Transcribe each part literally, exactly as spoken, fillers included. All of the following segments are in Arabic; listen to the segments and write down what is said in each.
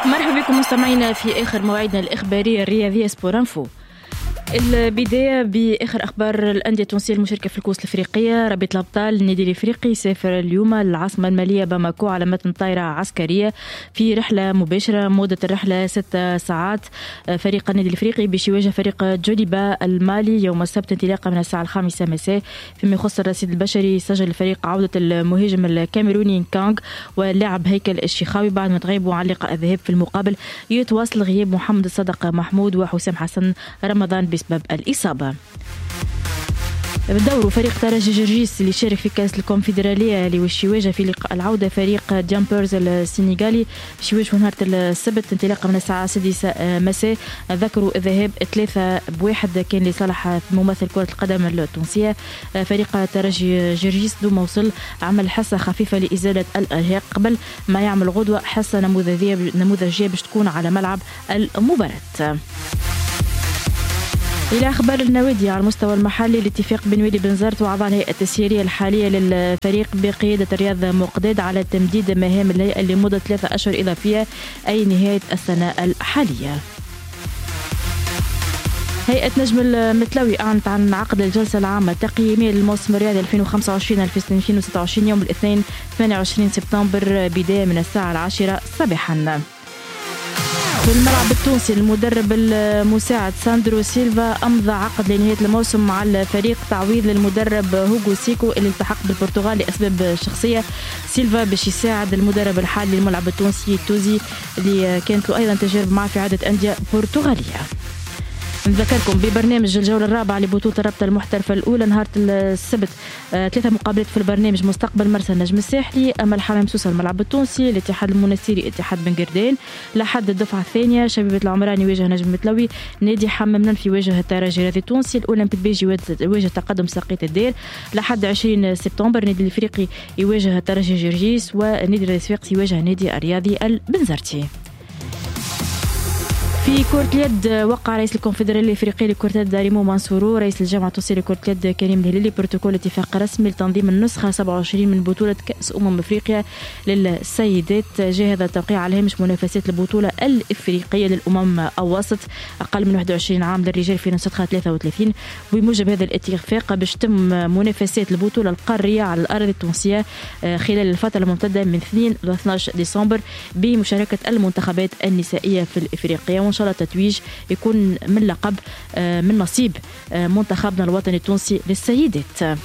مرحبا بكم مستمعينا في آخر مواعيدنا الإخبارية الرياضية سبور انفو. البداية بآخر أخبار الأندية التونسية المشاركة في الكؤوس الأفريقية. رابط الأبطال النادي الأفريقي سافر اليوم العاصمة المالية باماكو على متن طائرة عسكرية في رحلة مباشرة مدة الرحلة ستة ساعات. فريق النادي الأفريقي باش يواجه فريق جوليبا المالي يوم السبت انطلاقا من الساعة الخامسة مساء. فيما يخص الرصيد البشري سجل الفريق عودة المهاجم الكاميروني كانغ واللاعب هيكل الشيخاوي بعد ما تغيبوا عن لقاء الذهاب. في المقابل يتواصل غياب محمد الصدق محمود وحسام حسن رمضان بسبب الإصابة. بدور فريق ترجي جرجيس اللي شارك في كأس الكونفدرالية اللي وش يواجه في لقاء العودة فريق جامبرز السنغالي باش يواجهوا نهار السبت انطلاقا من الساعة السادسة مساء. ذكروا الذهاب ثلاثة بواحد كان لصالح ممثل كرة القدم التونسية. فريق ترجي جرجيس دو موصل عمل حصة خفيفة لإزالة الإرهاق قبل ما يعمل غدوة حصة نموذجية نموذجية باش تكون على ملعب المباراة. إلى أخبار النوادي على المستوى المحلي، الاتفاق بين وادي بنزرت وأعضاء الهيئة التسييرية الحالية للفريق بقيادة رياض مقداد على تمديد مهام الهيئة لمدة ثلاثة أشهر إضافية أي نهاية السنة الحالية. هيئة نجم المتلوي أعلنت عن عقد الجلسة العامة التقييمية للموسم الرياضي ألفين وخمسة وعشرين ألفين وستة وعشرين يوم الاثنين ثمانية وعشرين سبتمبر بداية من الساعة العاشرة صباحا. في الملعب التونسي المدرب المساعد ساندرو سيلفا أمضى عقد لنهاية الموسم مع الفريق تعويض للمدرب هوغو سيكو اللي التحق بالبرتغال لأسباب شخصية. سيلفا باش يساعد المدرب الحالي للملعب التونسي توزي اللي كانت له أيضا تجارب معه في عدة أندية برتغالية. نذكركم ببرنامج الجولة الرابعة لبطولة الرابطة المحترفة الأولى نهار السبت. آه، ثلاثة مقابلات في البرنامج: مستقبل مرسى النجم الساحلي، أمل حمام سوسة الملعب التونسي، الاتحاد المنستيري اتحاد بن قردان. لحد الدفعة الثانية شبيبة العمراني يواجه نجم متلوي، نادي حمام منفي يواجه الترجي الرياضي التونسي، الأولمبيك بيجي يواجه تقدم ساقية الدير. لحد عشرين سبتمبر النادي الافريقي يواجه الترجي جرجيس، والنادي الرصفاقسي يواجه النادي الرياضي البنزرتي. في كرة اليد وقع رئيس الكونفدرالية الافريقية لكرة اليد ريمو منصورو رئيس الجامعة التونسية لكرة اليد كريم الهلالي بروتوكول اتفاق رسمي لتنظيم النسخة سبعة وعشرين من بطولة كأس أمم افريقيا للسيدات. جاء هذا التوقيع على هامش منافسات البطولة الافريقية للأمم الأواسط أقل من واحد وعشرين عام للرجال في نسختها ثلاثة وثلاثين. وبموجب هذا الاتفاق باش تم منافسات البطولة القارية على الأراضي التونسية خلال الفترة الممتدة من اثنين إلى اثني عشر ديسمبر بمشاركة المنتخبات النسائية في الافريقية. وإن شاء الله التتويج يكون من لقب من نصيب منتخبنا الوطني التونسي للسيدات.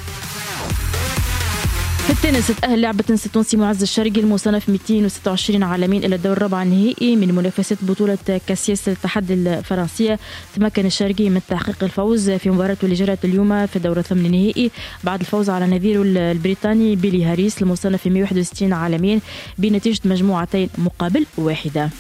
في التنس تأهل لاعب التنس التونسي معز الشرقي المصنف مئتين وستة وعشرين عالميا إلى الدور الرابع النهائي من منافسات بطولة كاسياس التحدي الفرنسية. تمكن الشرقي من تحقيق الفوز في مباراته اللي جرت اليوم في الدور الثمن النهائي بعد الفوز على نظيره البريطاني بيلي هاريس المصنف مئة وواحد وستين عالميا بنتيجة مجموعتين مقابل واحدة.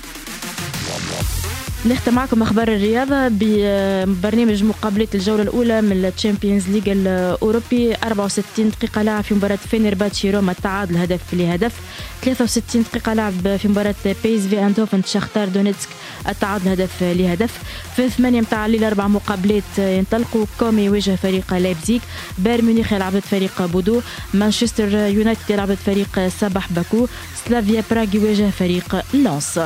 نختم معكم أخبار الرياضة ببرنامج مقابلات الجولة الأولى من الشامبيونز ليج الأوروبي. أربعة وستين دقيقة لعب في مباراة فينيرباتشي روما التعادل هدف لهدف. ثلاثة وستين دقيقة لعب في مباراة بيس في أندوفن شختار دونيتسك التعادل هدف لهدف. في الثمانية متاع الليل أربع مقابلات ينطلقوا: كومي يواجه فريق لايبزيغ، بايرن ميونخ يلعب فريق بودو، مانشستر يونايتد يلعب فريق سباح باكو، سلافيا براغ يواجه فريق لانس.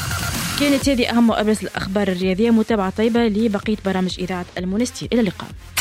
كانت هذه أهم وأبرز الأخبار الرياضية. متابعة طيبة لبقية برامج إذاعة المنستير. إلى اللقاء.